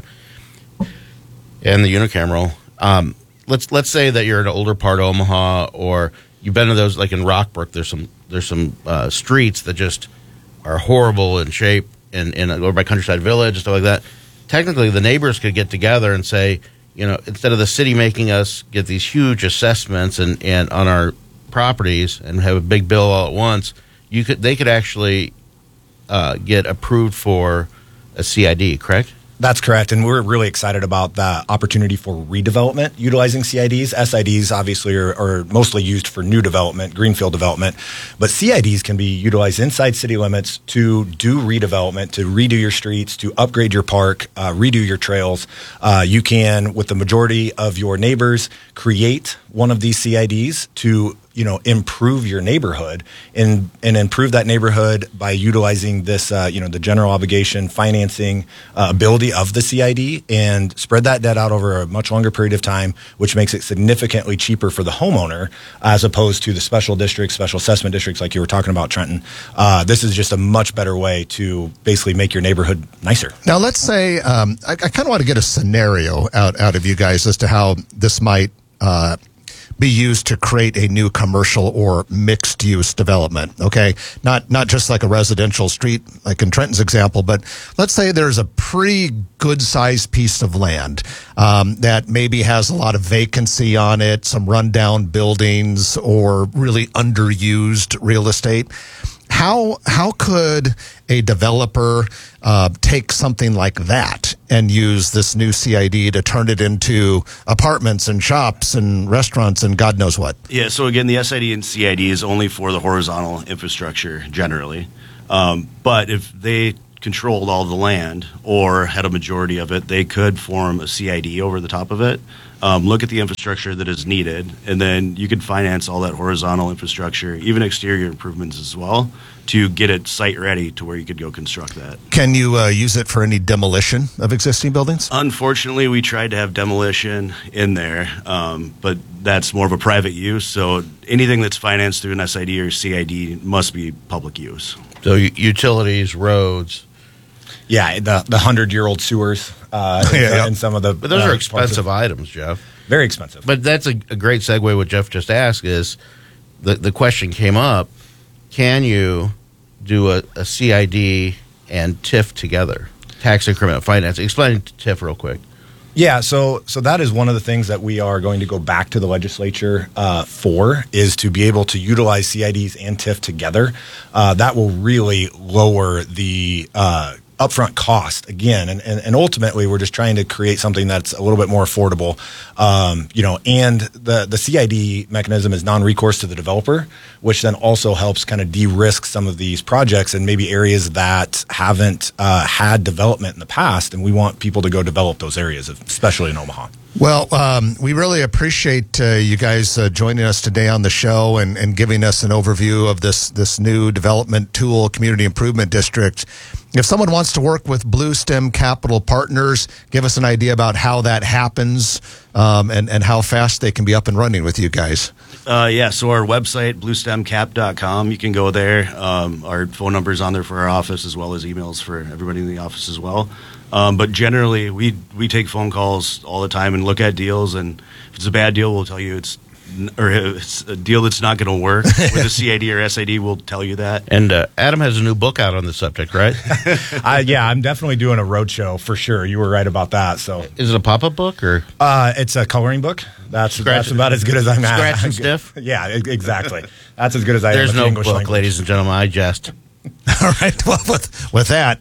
And the unicameral. Let's say that you're in an older part of Omaha, or you've been to those, like in Rockbrook. There's some streets that just are horrible in shape, or by Countryside Village and stuff like that. Technically, the neighbors could get together and say, instead of the city making us get these huge assessments and on our properties and have a big bill all at once, they could actually get approved for a CID, correct? That's correct, and we're really excited about the opportunity for redevelopment utilizing CIDs. SIDs obviously are mostly used for new development, greenfield development, but CIDs can be utilized inside city limits to do redevelopment, to redo your streets, to upgrade your park, redo your trails. You can, with the majority of your neighbors, create one of these CIDs to improve your neighborhood and improve that neighborhood by utilizing this, the general obligation financing ability of the CID, and spread that debt out over a much longer period of time, which makes it significantly cheaper for the homeowner as opposed to the special districts, special assessment districts like you were talking about, Trenton. This is just a much better way to basically make your neighborhood nicer. Now, let's say I kind of want to get a scenario out of you guys as to how this might be used to create a new commercial or mixed use development. Okay, not just like a residential street like in Trenton's example, but let's say there's a pretty good sized piece of land that maybe has a lot of vacancy on it, some rundown buildings, or really underused real estate. How could a developer take something like that and use this new CID to turn it into apartments and shops and restaurants and God knows what? Yeah, so again, the SID and CID is only for the horizontal infrastructure generally. But if they controlled all the land or had a majority of it, they could form a CID over the top of it, look at the infrastructure that is needed, and then you could finance all that horizontal infrastructure, even exterior improvements as well, to get it site ready to where you could go construct that. Can you use it for any demolition of existing buildings? Unfortunately, we tried to have demolition in there, but that's more of a private use, so anything that's financed through an SID or CID must be public use. So utilities, roads. Yeah, the 100-year-old sewers and some of the. But those are expensive items, Jeff. Very expensive. But that's a great segue. What Jeff just asked is the question came up: can you do a CID and TIF together, tax increment financing? Explain TIF real quick. Yeah, so that is one of the things that we are going to go back to the legislature for, is to be able to utilize CIDs and TIF together. That will really lower the upfront cost again, and ultimately we're just trying to create something that's a little bit more affordable. And the CID mechanism is non-recourse to the developer, which then also helps kind of de-risk some of these projects and maybe areas that haven't had development in the past, and we want people to go develop those areas, especially in Omaha. Well, we really appreciate you guys joining us today on the show and giving us an overview of this new development tool, Community Improvement District. If someone wants to work with Blue Stem Capital Partners, give us an idea about how that happens and how fast they can be up and running with you guys. So our website, bluestemcap.com, you can go there. Our phone number is on there for our office, as well as emails for everybody in the office as well. But generally, we take phone calls all the time and look at deals, and if it's a bad deal, we'll tell you it's a deal that's not going to work. With a CID or SID, we'll tell you that. And Adam has a new book out on the subject, right? I'm definitely doing a roadshow for sure. You were right about that. So, is it a pop-up book or? It's a coloring book. That's about as good as I'm at. Scratch and sniff? Yeah, exactly. That's as good as I am. There's with no the English book, language. ladies and gentlemen. I jest. All right. Well, with that,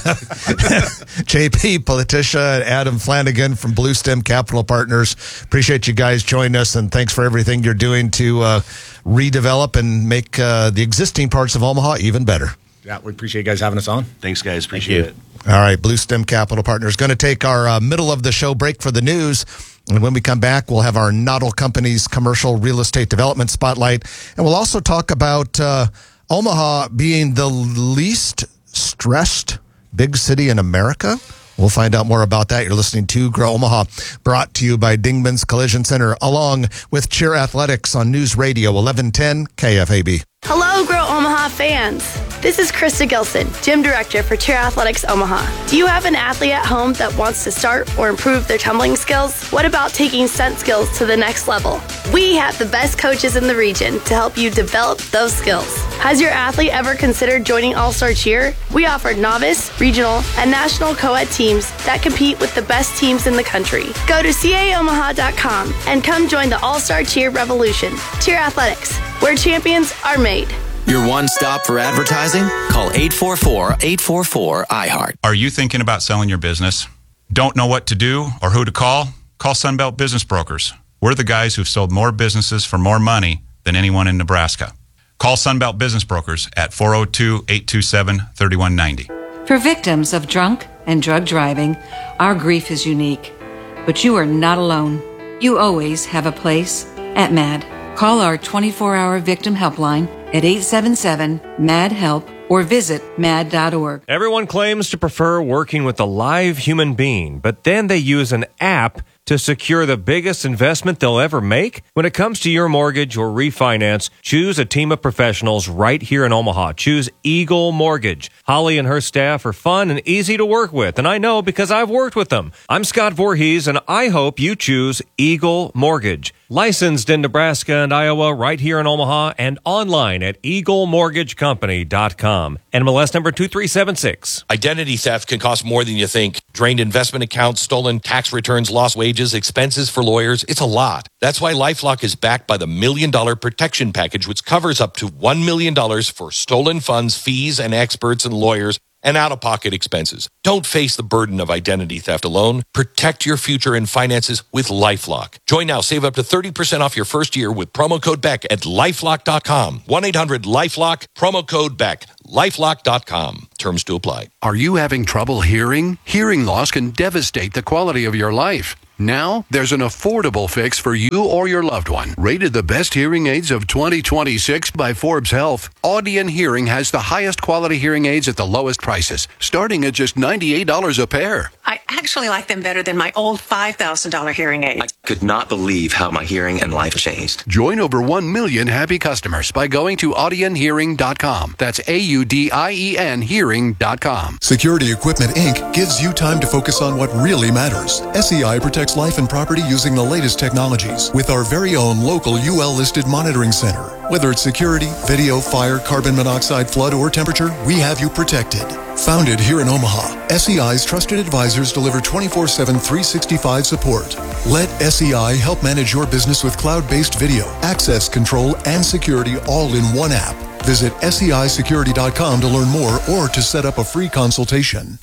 JP Politicia and Adam Flanagan from Blue Stem Capital Partners, appreciate you guys joining us, and thanks for everything you're doing to redevelop and make the existing parts of Omaha even better. Yeah, we appreciate you guys having us on. Thanks, guys. Appreciate it. All right. Blue Stem Capital Partners going to take our middle of the show break for the news. And when we come back, we'll have our Noddle Company's commercial real estate development spotlight. And we'll also talk about Omaha being the least stressed big city in America. We'll find out more about that. You're listening to Grow Omaha, brought to you by Dingman's Collision Center, along with Cheer Athletics on News Radio 1110 KFAB. Hello, Grow Omaha fans. This is Krista Gilson, Gym Director for Cheer Athletics Omaha. Do you have an athlete at home that wants to start or improve their tumbling skills? What about taking stunt skills to the next level? We have the best coaches in the region to help you develop those skills. Has your athlete ever considered joining All-Star Cheer? We offer novice, regional, and national co-ed teams that compete with the best teams in the country. Go to caomaha.com and come join the All-Star Cheer revolution. Cheer Athletics, where champions are made. Your one stop for advertising? Call 844-844-iHeart. Are you thinking about selling your business? Don't know what to do or who to call? Call Sunbelt Business Brokers. We're the guys who've sold more businesses for more money than anyone in Nebraska. Call Sunbelt Business Brokers at 402-827-3190. For victims of drunk and drug driving, our grief is unique. But you are not alone. You always have a place at MAD. Call our 24-hour victim helpline at 877-MAD-HELP or visit mad.org. Everyone claims to prefer working with a live human being, but then they use an app to secure the biggest investment they'll ever make? When it comes to your mortgage or refinance, choose a team of professionals right here in Omaha. Choose Eagle Mortgage. Holly and her staff are fun and easy to work with, and I know because I've worked with them. I'm Scott Voorhees, and I hope you choose Eagle Mortgage. Licensed in Nebraska and Iowa, right here in Omaha, and online at eaglemortgagecompany.com. NMLS number 2376. Identity theft can cost more than you think. Drained investment accounts, stolen tax returns, lost wages, wages, expenses for lawyers. It's a lot. That's why LifeLock is backed by the $1 Million Protection Package, which covers up to $1 million for stolen funds, fees, and experts and lawyers, and out-of-pocket expenses. Don't face the burden of identity theft alone. Protect your future and finances with LifeLock. Join now. Save up to 30% off your first year with promo code BECK at LifeLock.com. 1-800-LifeLock, promo code BECK. LifeLock.com. Terms to apply. Are you having trouble hearing? Hearing loss can devastate the quality of your life. Now, there's an affordable fix for you or your loved one. Rated the best hearing aids of 2026 by Forbes Health, Audion Hearing has the highest quality hearing aids at the lowest prices, starting at just $98 a pair. I actually like them better than my old $5,000 hearing aid. I could not believe how my hearing and life changed. Join over 1 million happy customers by going to audionhearing.com. That's AUDIEN hearing.com. Security Equipment Inc. gives you time to focus on what really matters. SEI protects life and property using the latest technologies with our very own local UL-listed monitoring center. Whether it's security, video, fire, carbon monoxide, flood, or temperature, we have you protected. Founded here in Omaha, SEI's trusted advisors deliver 24/7, 365 support. Let SEI help manage your business with cloud-based video, access control, and security all in one app. Visit seisecurity.com to learn more or to set up a free consultation.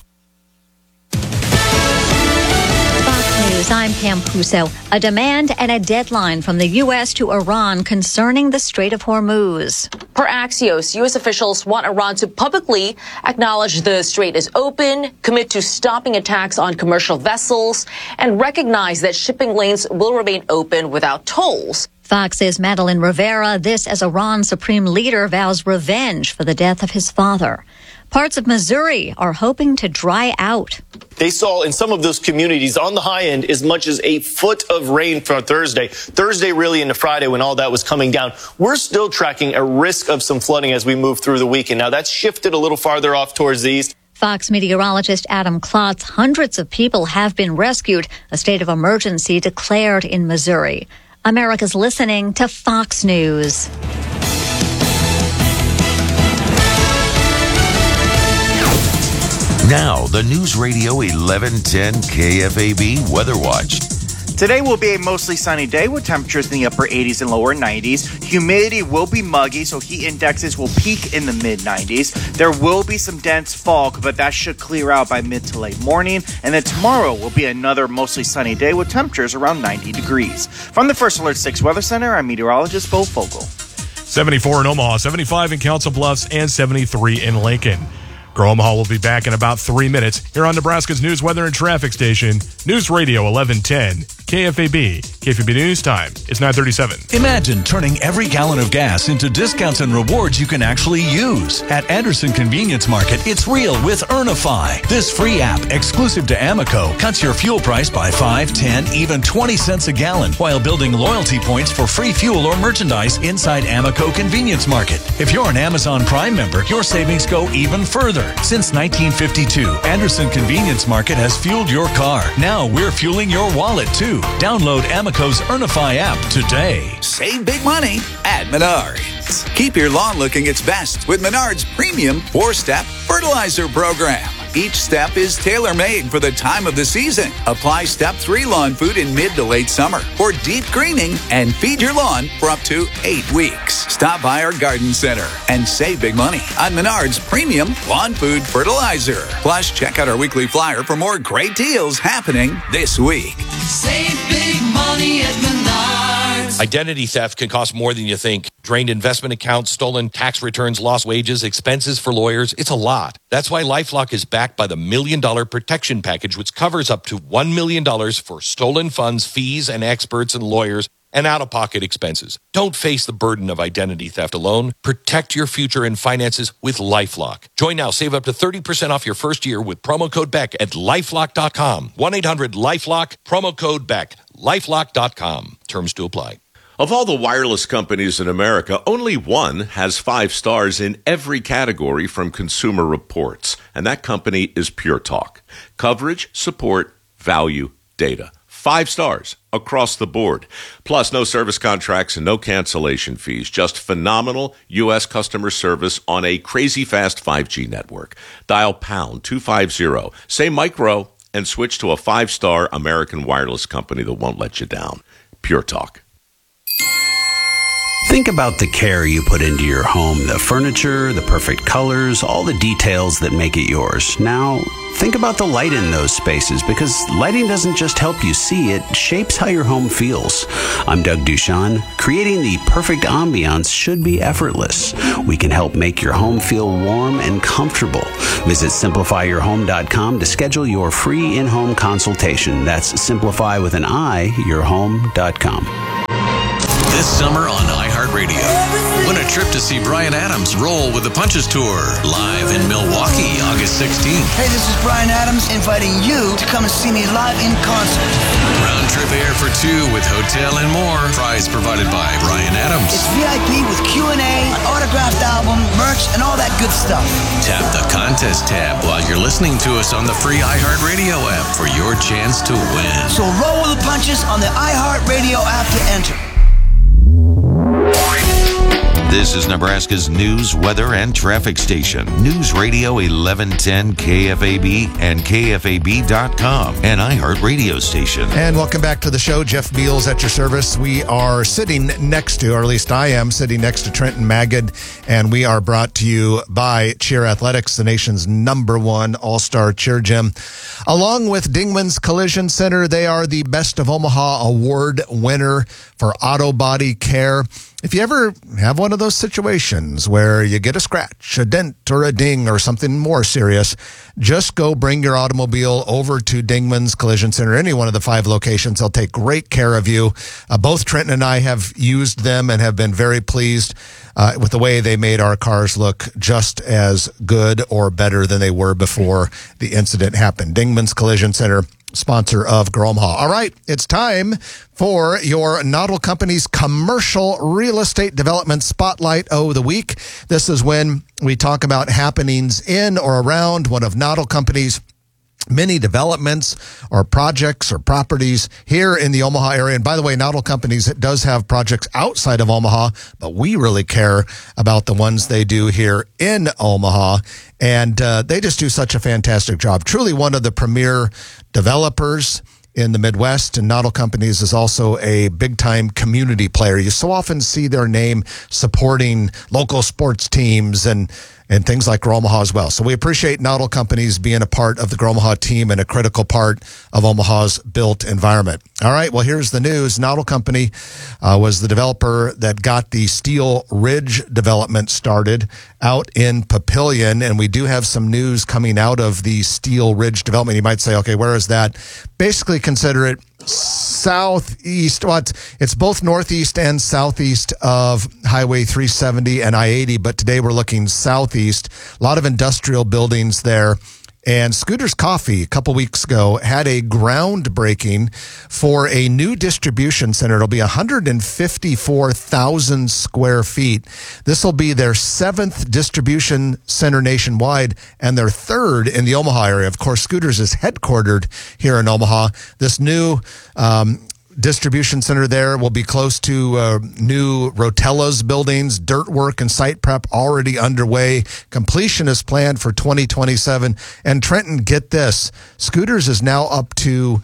I'm Pam Puso. A demand and a deadline from the U.S. to Iran concerning the Strait of Hormuz. Per Axios, U.S. officials want Iran to publicly acknowledge the strait is open, commit to stopping attacks on commercial vessels, and recognize that shipping lanes will remain open without tolls. Fox's Madeline Rivera, this as Iran's supreme leader vows revenge for the death of his father. Parts of Missouri are hoping to dry out. They saw in some of those communities on the high end as much as a foot of rain for Thursday really into Friday when all that was coming down. We're still tracking a risk of some flooding as we move through the weekend. Now that's shifted a little farther off towards the east. Fox meteorologist Adam Klotz, hundreds of people have been rescued. A state of emergency declared in Missouri. America's listening to Fox News. Now, the News Radio 1110 KFAB Weather Watch. Today will be a mostly sunny day with temperatures in the upper 80s and lower 90s. Humidity will be muggy, so heat indexes will peak in the mid-90s. There will be some dense fog, but that should clear out by mid to late morning. And then tomorrow will be another mostly sunny day with temperatures around 90 degrees. From the First Alert 6 Weather Center, I'm meteorologist Bo Fogel. 74 in Omaha, 75 in Council Bluffs, and 73 in Lincoln. Grow Omaha will be back in about 3 minutes here on Nebraska's news, weather, and traffic station, News Radio 1110, KFAB. KFAB News Time is 9:37. Imagine turning every gallon of gas into discounts and rewards you can actually use. At Anderson Convenience Market, it's real with Earnify. This free app, exclusive to Amoco, cuts your fuel price by 5, 10, even 20 cents a gallon while building loyalty points for free fuel or merchandise inside Amoco Convenience Market. If you're an Amazon Prime member, your savings go even further. Since 1952, Anderson Convenience Market has fueled your car. Now we're fueling your wallet, too. Download Amoco's Earnify app today. Save big money at Menards. Keep your lawn looking its best with Menards' premium 4-step fertilizer program. Each step is tailor-made for the time of the season. Apply Step 3 lawn food in mid to late summer for deep greening and feed your lawn for up to 8 weeks. Stop by our garden center and save big money on Menards' premium lawn food fertilizer. Plus, check out our weekly flyer for more great deals happening this week. Save big money at Menards. Identity theft can cost more than you think. Drained investment accounts, stolen tax returns, lost wages, expenses for lawyers. It's a lot. That's why LifeLock is backed by the $1 Million Protection Package, which covers up to $1 million for stolen funds, fees, and experts and lawyers, and out-of-pocket expenses. Don't face the burden of identity theft alone. Protect your future and finances with LifeLock. Join now. Save up to 30% off your first year with promo code BECK at LifeLock.com. 1-800-LifeLock, promo code BECK, LifeLock.com. Terms to apply. Of all the wireless companies in America, only one has 5 stars in every category from Consumer Reports, and that company is Pure Talk. Coverage, support, value, data. 5 stars across the board. Plus, no service contracts and no cancellation fees. Just phenomenal U.S. customer service on a crazy fast 5G network. Dial pound 250. Say micro and switch to a 5-star American wireless company that won't let you down. Pure Talk. Think about the care you put into your home, the furniture, the perfect colors, all the details that make it yours. Now, think about the light in those spaces, because lighting doesn't just help you see, it shapes how your home feels. I'm Doug Duchan. Creating the perfect ambiance should be effortless. We can help make your home feel warm and comfortable. Visit simplifyyourhome.com to schedule your free in-home consultation. That's simplify with an I, yourhome.com. This summer on iHeartRadio, win a trip to see Bryan Adams roll with the Punches Tour, live in Milwaukee, August 16th. Hey, this is Bryan Adams inviting you to come and see me live in concert. Round trip air for 2 with hotel and more. Prize provided by Bryan Adams. It's VIP with Q&A, an autographed album, merch, and all that good stuff. Tap the contest tab while you're listening to us on the free iHeartRadio app for your chance to win. So roll with the punches on the iHeartRadio app to enter. This is Nebraska's news, weather, and traffic station. News Radio 1110 KFAB and KFAB.com, an iHeart radio station. And welcome back to the show. Jeff Beals at your service. We are sitting next to, or at least I am, sitting next to Trenton Magid, and we are brought to you by Cheer Athletics, the nation's #1 all-star cheer gym. Along with Dingman's Collision Center, they are the Best of Omaha Award winner for auto body care. If you ever have one of those situations where you get a scratch, a dent, or a ding, or something more serious, just go bring your automobile over to Dingman's Collision Center, any one of the 5 locations. They'll take great care of you. Both Trenton and I have used them and have been very pleased with the way they made our cars look just as good or better than they were before the incident happened. Dingman's Collision Center, sponsor of Grow Omaha. All right, it's time for your Noddle Company's commercial real estate development spotlight of the week. This is when we talk about happenings in or around one of Noddle Company's many developments or projects or properties here in the Omaha area. And by the way, Noddle Companies does have projects outside of Omaha, but we really care about the ones they do here in Omaha. And they just do such a fantastic job. Truly one of the premier developers in the Midwest, and Noddle Companies is also a big-time community player. You so often see their name supporting local sports teams and things like Grow Omaha as well. So we appreciate Noddle Companies being a part of the Grow Omaha team and a critical part of Omaha's built environment. All right, well, here's the news. Noddle Company was the developer that got the Steel Ridge development started out in Papillion, and we do have some news coming out of the Steel Ridge development. You might say, okay, where is that? Basically consider it southeast. Well, it's both northeast and southeast of Highway 370 and I-80, but today we're looking southeast. A lot of industrial buildings there. And Scooters Coffee, a couple weeks ago, had a groundbreaking for a new distribution center. It'll be 154,000 square feet. This will be their 7th distribution center nationwide and their 3rd in the Omaha area. Of course, Scooters is headquartered here in Omaha. This new distribution center there will be close to new Rotella's buildings. Dirt work and site prep already underway. Completion is planned for 2027. And Trenton, get this, Scooters is now up to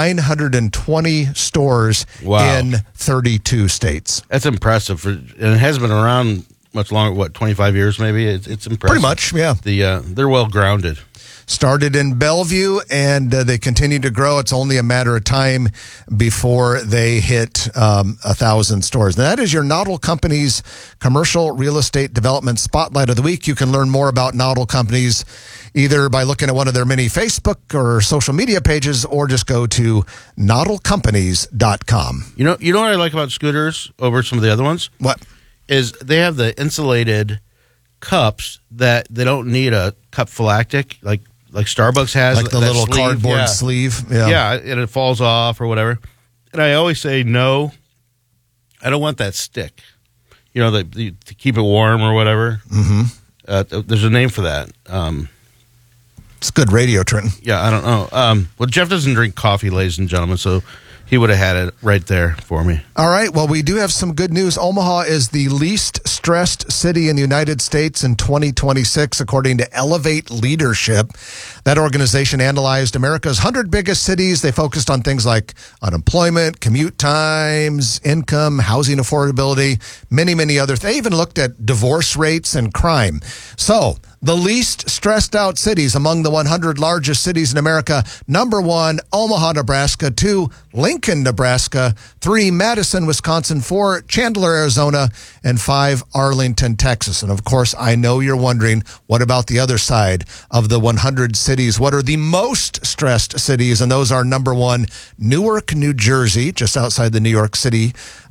920 stores in 32 states. That's impressive. And it has been around much longer, 25 years maybe? It's impressive. Pretty much, yeah. They're well grounded. Started in Bellevue, and they continue to grow. It's only a matter of time before they hit 1,000 stores. Now, that is your Noddle Companies commercial real estate development spotlight of the week. You can learn more about Noddle Companies either by looking at one of their many Facebook or social media pages, or just go to noddlecompanies.com. You know what I like about Scooters over some of the other ones? What? Is they have the insulated cups that they don't need a cup phylactic like Starbucks has, like the little sleeve. Cardboard sleeve. Yeah, and it falls off or whatever. And I always say, no, I don't want that stick. You know, to keep it warm or whatever. Mm-hmm. There's a name for that. It's good radio, Trenton. Yeah, I don't know. Well, Jeff doesn't drink coffee, ladies and gentlemen, so he would have had it right there for me. All right. Well, we do have some good news. Omaha is the least stressed city in the United States in 2026, according to Elevate Leadership. That organization analyzed America's 100 biggest cities. They focused on things like unemployment, commute times, income, housing affordability, many, many other things. They even looked at divorce rates and crime. So, the least stressed out cities among the 100 largest cities in America. Number 1, Omaha, Nebraska. 2, Lincoln, Nebraska. 3, Madison, Wisconsin. 4, Chandler, Arizona. And 5, Arlington, Texas. And of course, I know you're wondering, what about the other side of the 100 cities? What are the most stressed cities? And those are number 1, Newark, New Jersey, just outside the New York City